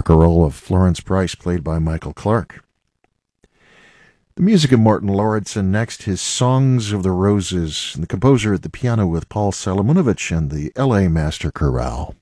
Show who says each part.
Speaker 1: Barcarolle of Florence Price, played by Michael Clark. The music of Martin Lauritsen. Next, his Songs of the Roses, and the composer at the piano with Paul Salomonovich and the L.A. Master Chorale.